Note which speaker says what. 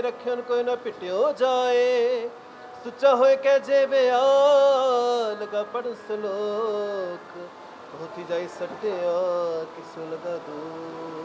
Speaker 1: रखियन कोई ना पिटियो जाए सुचा होए कह जे बयान लगा पढ़ सलोक होती जाई सटिया किसू लगा दू